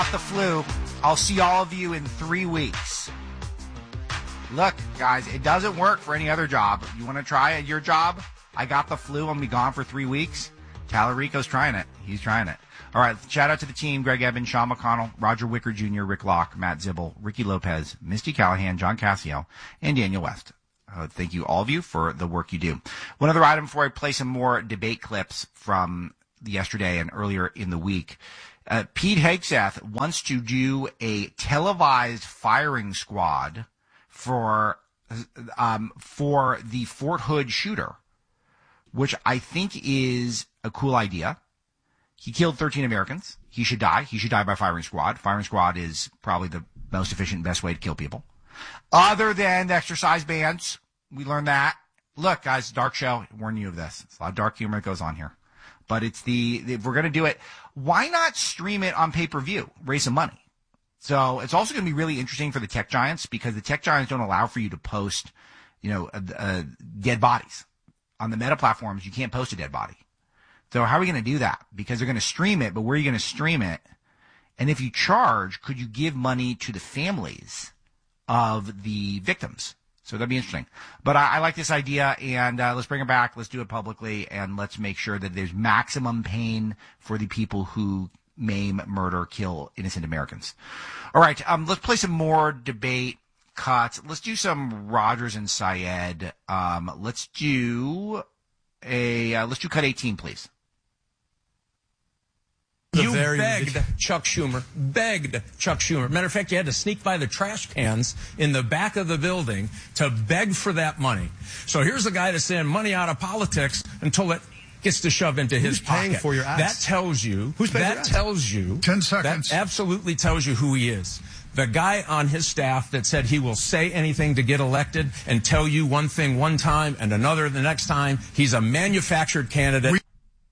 the flu. I'll see all of you in 3 weeks. Look, guys, it doesn't work for any other job. You want to try at your job? I got the flu. I'm going to be gone for 3 weeks. Tallarico's trying it. He's trying it. All right, shout out to the team, Greg Evans, Sean McConnell, Roger Wicker Jr., Rick Locke, Matt Zibble, Ricky Lopez, Misty Callahan, John Cassio, and Daniel West. Thank you, all of you, for the work you do. One other item before I play some more debate clips from yesterday and earlier in the week. Pete Hegseth wants to do a televised firing squad for the Fort Hood shooter, which I think is a cool idea. He killed 13 Americans. He should die. He should die by firing squad. Firing squad is probably the most efficient and best way to kill people. Other than the exercise bans, we learned that. Look, guys, dark show. I warn you of this. It's a lot of dark humor that goes on here. But if we're going to do it, why not stream it on pay-per-view? Raise some money. So it's also going to be really interesting for the tech giants because the tech giants don't allow for you to post, dead bodies. On the Meta platforms, you can't post a dead body. So how are we going to do that? Because they're going to stream it, but where are you going to stream it? And if you charge, could you give money to the families of the victims? So that'd be interesting. But I like this idea, and let's bring it back. Let's do it publicly, and let's make sure that there's maximum pain for the people who maim, murder, kill innocent Americans. All right, let's play some more debate cuts. Let's do some Rogers and Syed. Let's do cut 18, please. You begged Chuck Schumer. Matter of fact, you had to sneak by the trash cans in the back of the building to beg for that money. So here's a guy that's saying money out of politics until it gets to shove into his pocket. Paying for your ass? That tells you. Who's paying that tells you. 10 seconds. That absolutely tells you who he is. The guy on his staff that said he will say anything to get elected and tell you one thing one time and another the next time. He's a manufactured candidate.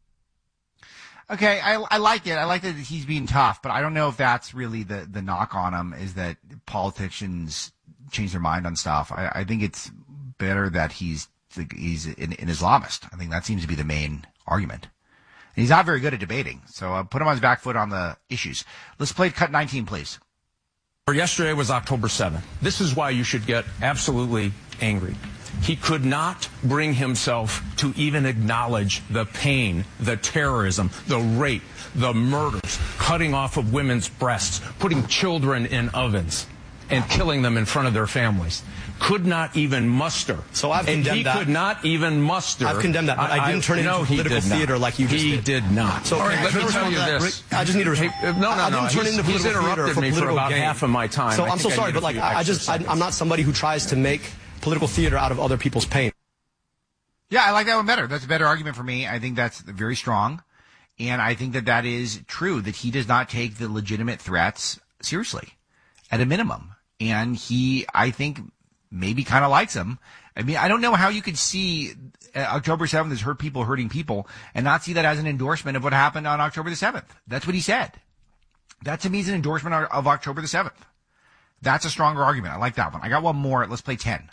Okay, I like it. I like that he's being tough, but I don't know if that's really the knock on him is that politicians change their mind on stuff. I think it's better that he's an Islamist. I think that seems to be the main argument. And he's not very good at debating, so put him on his back foot on the issues. Let's play cut 19, please. Yesterday was October 7th. This is why you should get absolutely angry. He could not bring himself to even acknowledge the pain, the terrorism, the rape, the murders, cutting off of women's breasts, putting children in ovens, and killing them in front of their families. Could not even muster. So I've condemned that. He could not even muster. I've condemned that, but I didn't turn it into political theater like you just did. He did not. So all right, let me tell you this. I just need to respond. No. He's interrupted me for about half of my time. So I'm so sorry, but I'm not somebody who tries to make political theater out of other people's pain. Yeah, I like that one better. That's a better argument for me. I think that's very strong. And I think that is true, that he does not take the legitimate threats seriously, at a minimum. And he, I think, maybe kind of likes him. I mean, I don't know how you could see October 7th as hurting people and not see that as an endorsement of what happened on October the 7th. That's what he said. That to me is an endorsement of October the 7th. That's a stronger argument. I like that one. I got one more. Let's play 10.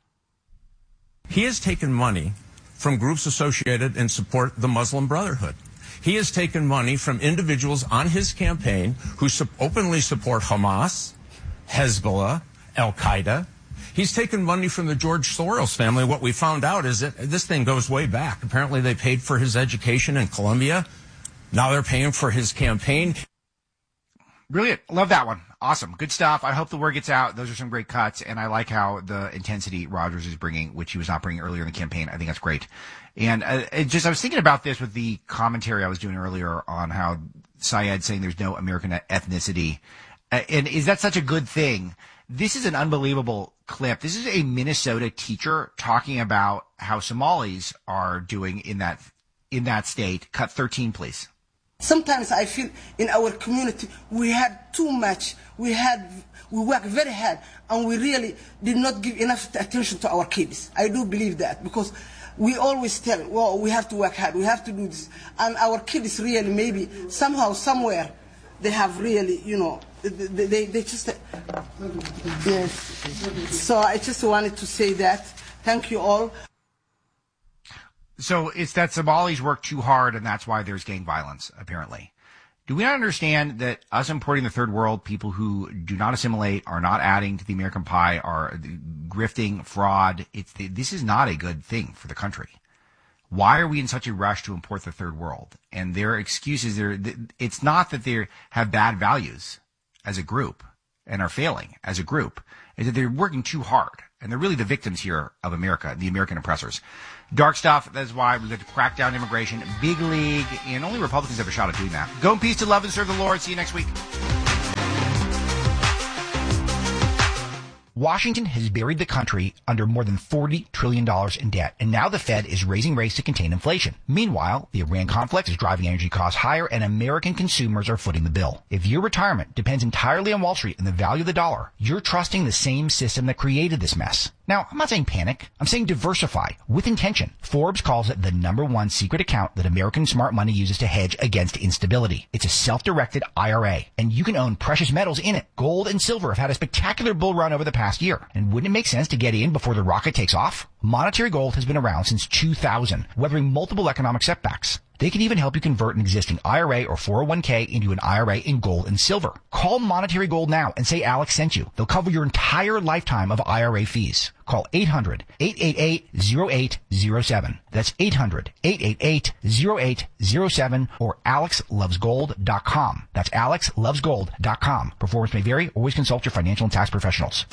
He has taken money from groups associated and support the Muslim Brotherhood. He has taken money from individuals on his campaign who openly support Hamas, Hezbollah, Al-Qaeda. He's taken money from the George Soros family. What we found out is that this thing goes way back. Apparently they paid for his education in Columbia. Now they're paying for his campaign. Brilliant. Love that one. Awesome. Good stuff. I hope the word gets out. Those are some great cuts, and I like how the intensity Rogers is bringing, which he was not bringing earlier in the campaign. I think that's great. And I was thinking about this with the commentary I was doing earlier on how Syed saying there's no American ethnicity. And is that such a good thing? This is an unbelievable clip. This is a Minnesota teacher talking about how Somalis are doing in that state. Cut 13, please. Sometimes I feel in our community we had too much. We worked very hard, and we really did not give enough attention to our kids. I do believe that, because we always tell, well, we have to work hard, we have to do this, and our kids really maybe somehow, somewhere, they have really, they just, yes. So I just wanted to say that. Thank you all. So it's that Somalis work too hard, and that's why there's gang violence, apparently. Do we not understand that us importing the third world, people who do not assimilate, are not adding to the American pie, are grifting, fraud, this is not a good thing for the country. Why are we in such a rush to import the third world? And their excuses, it's not that they have bad values as a group and are failing as a group. It's that they're working too hard. And they're really the victims here of America, the American oppressors. Dark stuff. That's why we've got to crack down immigration. Big league. And only Republicans have a shot at doing that. Go in peace to love and serve the Lord. See you next week. Washington has buried the country under more than $40 trillion in debt, and now the Fed is raising rates to contain inflation. Meanwhile, the Iran conflict is driving energy costs higher, and American consumers are footing the bill. If your retirement depends entirely on Wall Street and the value of the dollar, you're trusting the same system that created this mess. Now, I'm not saying panic. I'm saying diversify with intention. Forbes calls it the #1 secret account that American smart money uses to hedge against instability. It's a self-directed IRA, and you can own precious metals in it. Gold and silver have had a spectacular bull run over the past year. And wouldn't it make sense to get in before the rocket takes off? Monetary Gold has been around since 2000, weathering multiple economic setbacks. They can even help you convert an existing IRA or 401k into an IRA in gold and silver. Call Monetary Gold now and say Alex sent you. They'll cover your entire lifetime of IRA fees. Call 800-888-0807. That's 800-888-0807 or alexlovesgold.com. That's alexlovesgold.com. Performance may vary. Always consult your financial and tax professionals.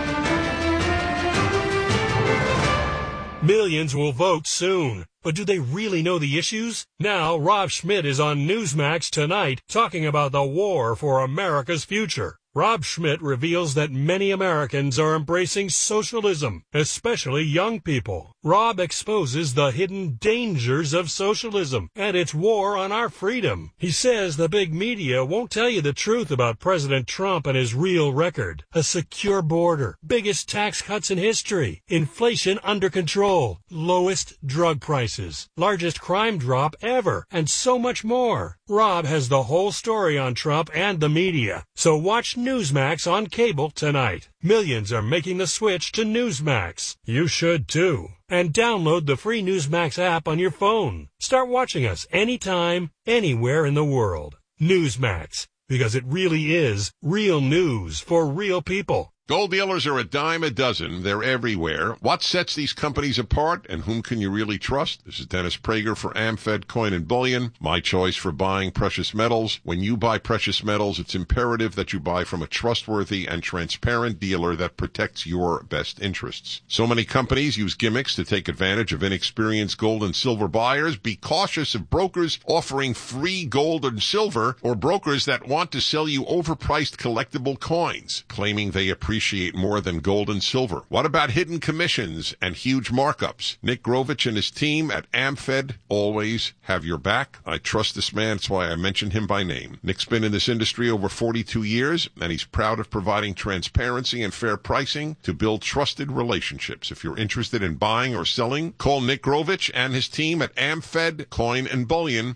Millions will vote soon. But do they really know the issues? Now, Rob Schmitt is on Newsmax tonight talking about the war for America's future. Rob Schmitt reveals that many Americans are embracing socialism, especially young people. Rob exposes the hidden dangers of socialism and its war on our freedom. He says the big media won't tell you the truth about President Trump and his real record. A secure border, biggest tax cuts in history, inflation under control, lowest drug prices, largest crime drop ever, and so much more. Rob has the whole story on Trump and the media. So watch Newsmax on cable tonight. Millions are making the switch to Newsmax. You should too. And download the free Newsmax app on your phone. Start watching us anytime, anywhere in the world. Newsmax, because it really is real news for real people. Gold dealers are a dime a dozen. They're everywhere. What sets these companies apart, and whom can you really trust? This is Dennis Prager for AmFed Coin and Bullion, my choice for buying precious metals. When you buy precious metals, it's imperative that you buy from a trustworthy and transparent dealer that protects your best interests. So many companies use gimmicks to take advantage of inexperienced gold and silver buyers. Be cautious of brokers offering free gold and silver, or brokers that want to sell you overpriced collectible coins, claiming they appreciate more than gold and silver. What about hidden commissions and huge markups? Nick Grovich and his team at AmFed always have your back. I trust this man. That's why I mention him by name. Nick's been in this industry over 42 years, and he's proud of providing transparency and fair pricing to build trusted relationships. If you're interested in buying or selling, call Nick Grovich and his team at AmFed Coin and Bullion,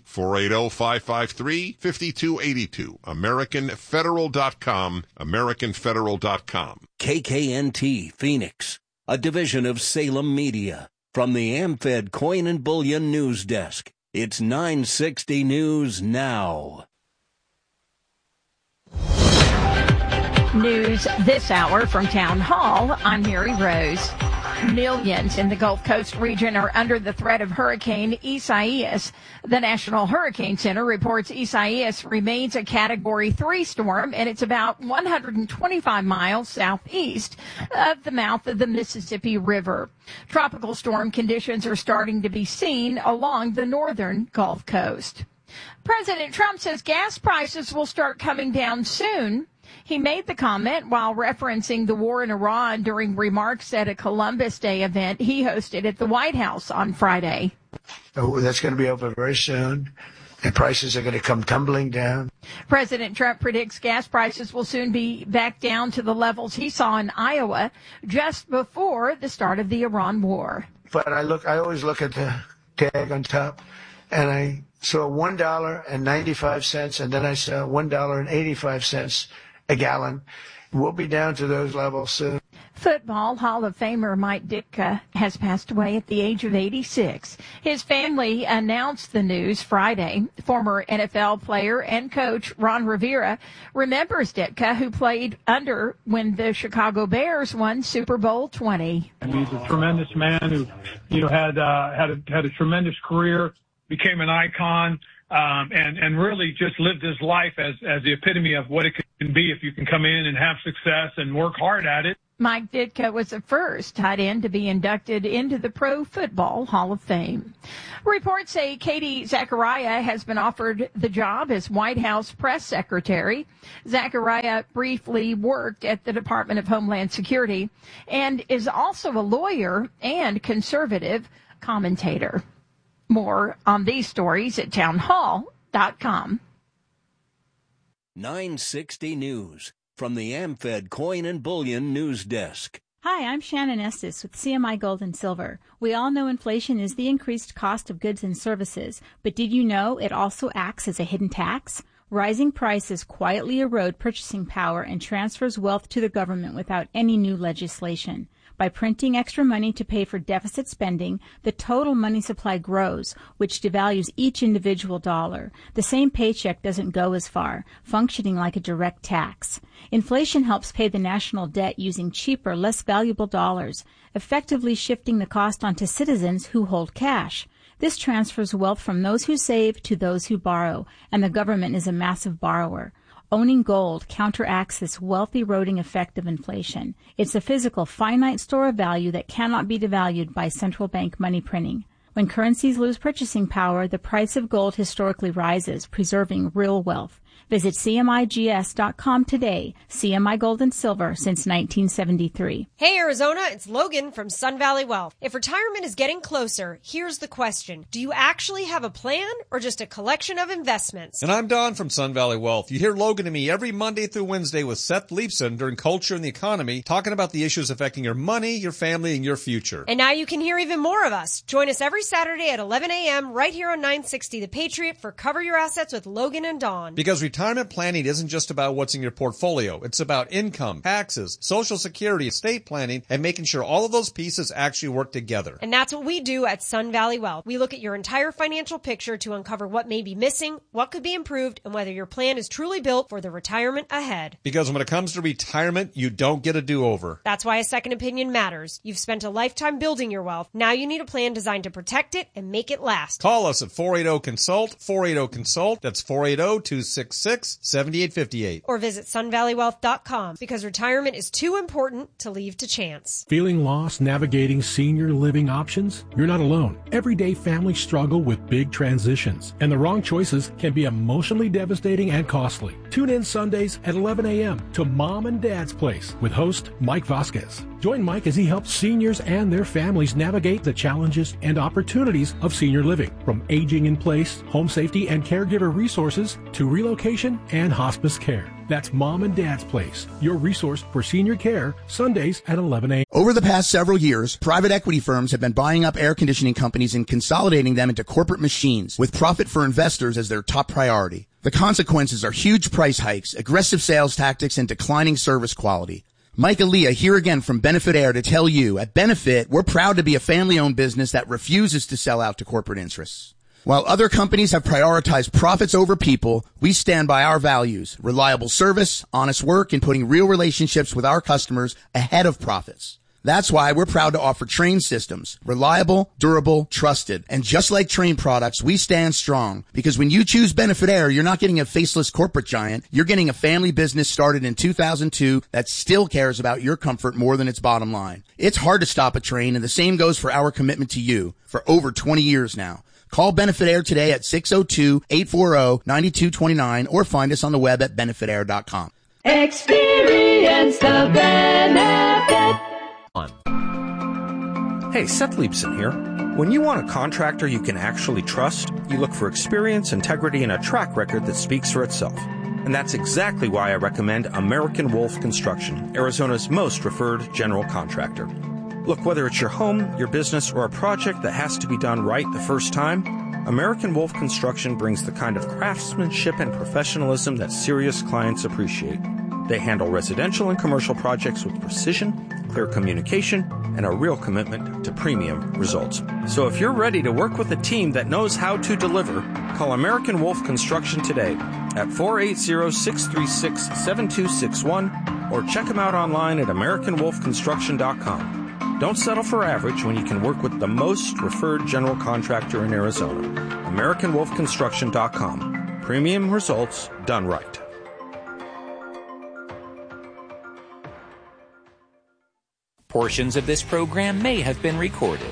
480-553-5282. AmericanFederal.com, AmericanFederal.com. KKNT Phoenix, a division of Salem Media. From the AmFed Coin and Bullion News Desk, it's 960 News Now. News this hour from Town Hall. I'm Mary Rose. Millions in the Gulf Coast region are under the threat of Hurricane Isaias. The National Hurricane Center reports Isaias remains a Category 3 storm, and it's about 125 miles southeast of the mouth of the Mississippi River. Tropical storm conditions are starting to be seen along the northern Gulf Coast. President Trump says gas prices will start coming down soon. He made the comment while referencing the war in Iran during remarks at a Columbus Day event he hosted at the White House on Friday. Oh, that's going to be over very soon, and prices are going to come tumbling down. President Trump predicts gas prices will soon be back down to the levels he saw in Iowa just before the start of the Iran war. But I always look at the tag on top, and I saw $1.95, and then I saw $1.85 a gallon. We'll be down to those levels soon. Football Hall of Famer Mike Ditka has passed away at the age of 86. His family announced the news Friday. Former NFL player and coach Ron Rivera remembers Ditka, who played under when the Chicago Bears won Super Bowl 20. He's a tremendous man who, had a tremendous career, became an icon, and really just lived his life as the epitome of what it can be if you can come in and have success and work hard at it. Mike Ditka was the first tight end to be inducted into the Pro Football Hall of Fame. Reports say Katie Zachariah has been offered the job as White House press secretary. Zachariah briefly worked at the Department of Homeland Security and is also a lawyer and conservative commentator. More on these stories at townhall.com. 960 News. From the AmFed Coin and Bullion News Desk. Hi, I'm Shannon Estes with CMI Gold and Silver. We all know inflation is the increased cost of goods and services, but did you know it also acts as a hidden tax? Rising prices quietly erode purchasing power and transfers wealth to the government without any new legislation. By printing extra money to pay for deficit spending, the total money supply grows, which devalues each individual dollar. The same paycheck doesn't go as far, functioning like a direct tax. Inflation helps pay the national debt using cheaper, less valuable dollars, effectively shifting the cost onto citizens who hold cash. This transfers wealth from those who save to those who borrow, and the government is a massive borrower. Owning gold counteracts this wealth-eroding effect of inflation. It's a physical, finite store of value that cannot be devalued by central bank money printing. When currencies lose purchasing power, the price of gold historically rises, preserving real wealth. Visit CMIGS.com today. CMI Gold and Silver since 1973. Hey Arizona, it's Logan from Sun Valley Wealth. If retirement is getting closer, here's the question. Do you actually have a plan or just a collection of investments? And I'm Don from Sun Valley Wealth. You hear Logan and me every Monday through Wednesday with Seth Leibson during Culture and the Economy, talking about the issues affecting your money, your family, and your future. And now you can hear even more of us. Join us every Saturday at 11 a.m. right here on 960 The Patriot for Cover Your Assets with Logan and Don. Because retirement planning isn't just about what's in your portfolio. It's about income, taxes, Social Security, estate planning, and making sure all of those pieces actually work together. And that's what we do at Sun Valley Wealth. We look at your entire financial picture to uncover what may be missing, what could be improved, and whether your plan is truly built for the retirement ahead. Because when it comes to retirement, you don't get a do-over. That's why a second opinion matters. You've spent a lifetime building your wealth. Now you need a plan designed to protect it and make it last. Call us at 480-CONSULT, 480-CONSULT. That's 480-266-7858. Or visit sunvalleywealth.com because retirement is too important to leave to chance. Feeling lost navigating senior living options? You're not alone. Everyday families struggle with big transitions, and the wrong choices can be emotionally devastating and costly. Tune in Sundays at 11 a.m. to Mom and Dad's Place with host Mike Vasquez. Join Mike as he helps seniors and their families navigate the challenges and opportunities of senior living, from aging in place, home safety and caregiver resources, to relocation and hospice care. That's Mom and Dad's Place, your resource for senior care, Sundays at 11 a.m. Over the past several years, private equity firms have been buying up air conditioning companies and consolidating them into corporate machines, with profit for investors as their top priority. The consequences are huge price hikes, aggressive sales tactics, and declining service quality. Mike Aaliyah here again from Benefit Air to tell you, at Benefit, we're proud to be a family-owned business that refuses to sell out to corporate interests. While other companies have prioritized profits over people, we stand by our values: reliable service, honest work, and putting real relationships with our customers ahead of profits. That's why we're proud to offer Trane systems. Reliable, durable, trusted. And just like Trane products, we stand strong. Because when you choose Benefit Air, you're not getting a faceless corporate giant. You're getting a family business started in 2002 that still cares about your comfort more than its bottom line. It's hard to stop a Trane, and the same goes for our commitment to you for over 20 years now. Call Benefit Air today at 602-840-9229 or find us on the web at benefitair.com. Experience the benefit. Hey, Seth Leibson here. When you want a contractor you can actually trust, you look for experience, integrity, and a track record that speaks for itself. And that's exactly why I recommend American Wolf Construction, Arizona's most referred general contractor. Look, whether it's your home, your business, or a project that has to be done right the first time, American Wolf Construction brings the kind of craftsmanship and professionalism that serious clients appreciate. They handle residential and commercial projects with precision, clear communication, and a real commitment to premium results. So if you're ready to work with a team that knows how to deliver, call American Wolf Construction today at 480-636-7261 or check them out online at AmericanWolfConstruction.com. Don't settle for average when you can work with the most referred general contractor in Arizona. AmericanWolfConstruction.com. Premium results done right. Portions of this program may have been recorded.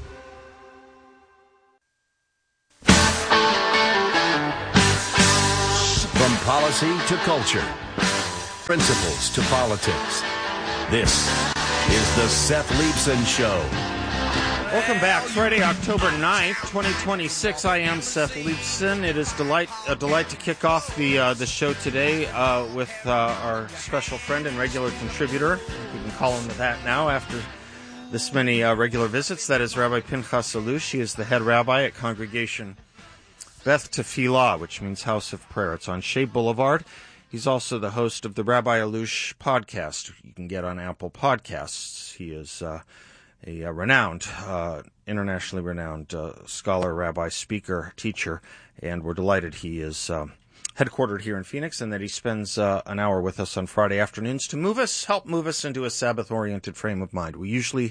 From policy to culture, principles to politics, this is the Seth Leibsohn Show. Welcome back. Friday, October 9th, 2026. I am Seth Leibsohn. It is a delight to kick off the show today with our special friend and regular contributor. We can call him that now after this many regular visits. That is Rabbi Pinchas Allouche. He is the head rabbi at Congregation Beth Tefillah, which means House of Prayer. It's on Shea Boulevard. He's also the host of the Rabbi Allouche podcast you can get on Apple Podcasts. He is a renowned, internationally renowned scholar, rabbi, speaker, teacher, and we're delighted he is headquartered here in Phoenix and that he spends an hour with us on Friday afternoons to help move us into a Sabbath-oriented frame of mind.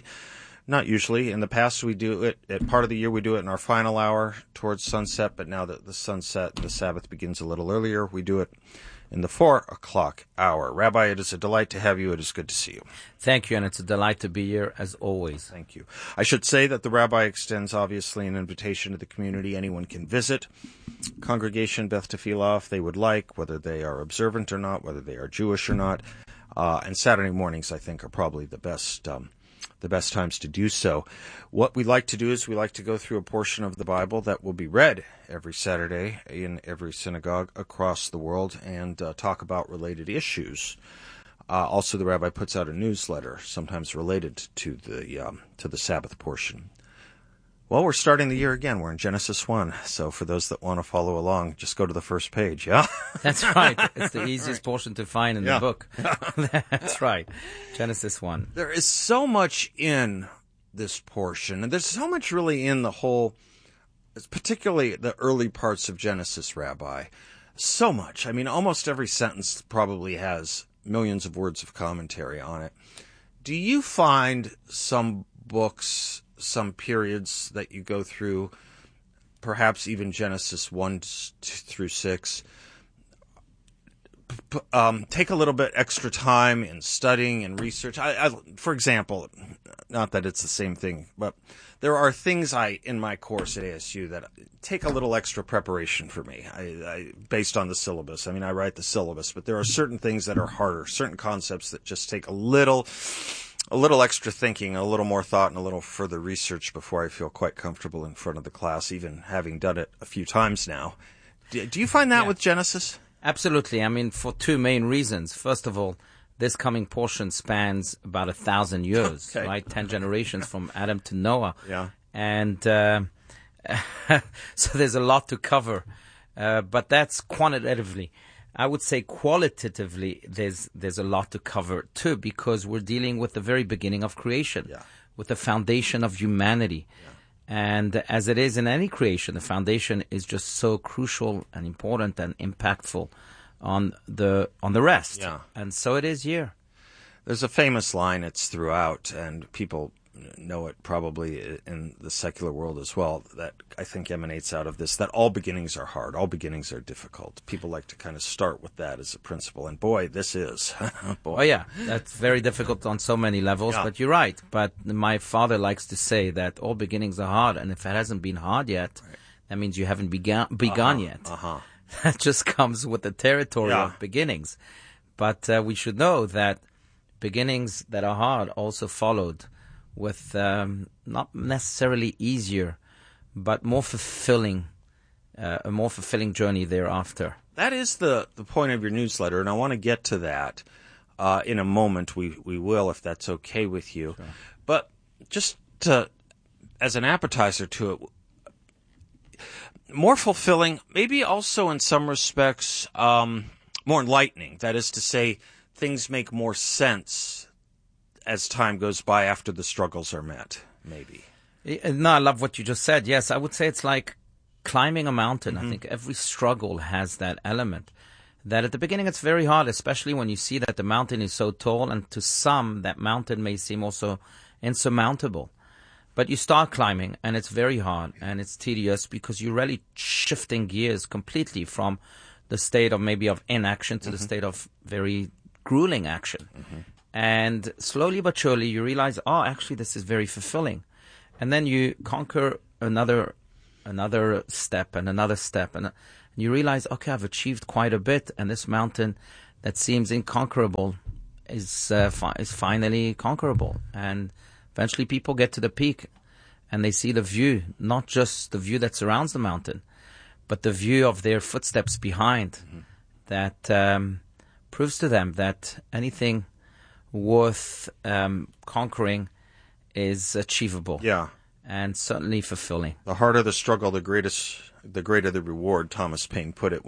Not usually. In the past, we do it at part of the year. We do it in our final hour towards sunset, but now that the Sabbath begins a little earlier, we do it in the 4 o'clock hour. Rabbi, it is a delight to have you. It is good to see you. Thank you, and it's a delight to be here as always. Thank you. I should say that the rabbi extends, obviously, an invitation to the community. Anyone can visit Congregation Beth Tefillah if they would like, whether they are observant or not, whether they are Jewish or not. And Saturday mornings, I think, are probably the best times to do so. What we like to do is we like to go through a portion of the Bible that will be read every Saturday in every synagogue across the world and talk about related issues. Also, the rabbi puts out a newsletter, sometimes related to the Sabbath portion. Well, we're starting the year again. We're in Genesis 1. So for those that want to follow along, just go to the first page, yeah? That's right. It's the easiest portion to find in the book. That's right. Genesis 1. There is so much in this portion, and there's so much really in the whole, particularly the early parts of Genesis, Rabbi. So much. I mean, almost every sentence probably has millions of words of commentary on it. Do you find some books, some periods that you go through, perhaps even Genesis 1 through 6, take a little bit extra time in studying and research? For example, not that it's the same thing, but there are things in my course at ASU that take a little extra preparation for me, based on the syllabus. I mean, I write the syllabus, but there are certain things that are harder, certain concepts that just take a little extra thinking, a little more thought, and a little further research before I feel quite comfortable in front of the class, even having done it a few times now. Do you find that with Genesis? Absolutely. I mean, for two main reasons. First of all, this coming portion spans about 1,000 years, right? 10 generations from Adam to Noah. Yeah. And so there's a lot to cover. But that's quantitatively. I would say qualitatively, there's a lot to cover too, because we're dealing with the very beginning of creation, with the foundation of humanity. Yeah. And as it is in any creation, the foundation is just so crucial and important and impactful on the rest. Yeah. And so it is here. There's a famous line, it's throughout, and people know it probably in the secular world as well, that I think emanates out of this, that all beginnings are hard, all beginnings are difficult. People like to kind of start with that as a principle, and boy, this is. Oh yeah, that's very difficult on so many levels, but you're right. But my father likes to say that all beginnings are hard, and if it hasn't been hard yet, that means you haven't begun yet. That just comes with the territory of beginnings. But we should know that beginnings that are hard also followed with not necessarily easier, but more fulfilling, a more fulfilling journey thereafter. That is the point of your newsletter, and I want to get to that in a moment. We will, if that's okay with you. Sure. But just as an appetizer to it, more fulfilling, maybe also in some respects more enlightening. That is to say, things make more sense as time goes by after the struggles are met, maybe. No, I love what you just said. Yes, I would say it's like climbing a mountain. I think every struggle has that element. That at the beginning it's very hard, especially when you see that the mountain is so tall, and to some that mountain may seem also insurmountable. But you start climbing and it's very hard and it's tedious because you're really shifting gears completely from the state of maybe of inaction to the state of very grueling action. And slowly but surely you realize, oh, actually this is very fulfilling. And then you conquer another step and another step, and you realize, okay, I've achieved quite a bit, and this mountain that seems inconquerable is finally conquerable. And eventually people get to the peak, and they see the view, not just the view that surrounds the mountain, but the view of their footsteps behind, that proves to them that anything worth conquering is achievable. Yeah. And certainly fulfilling. The harder the struggle, the greater the reward, Thomas Paine put it